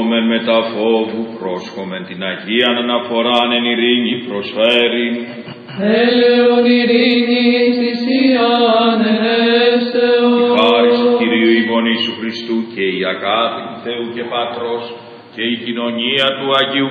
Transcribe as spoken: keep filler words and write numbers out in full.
Ορκόμεν με τα φόβου, πρόσχομεν την Αγίαν αναφοράν εν ειρήνη προσφέρειν. Έλεον ειρήνης θυσίαν ενέστεως. Η χάρις του Κυρίου ημών Ιησού Χριστού και η αγάπη του Θεού και Πατρός και η κοινωνία του Αγίου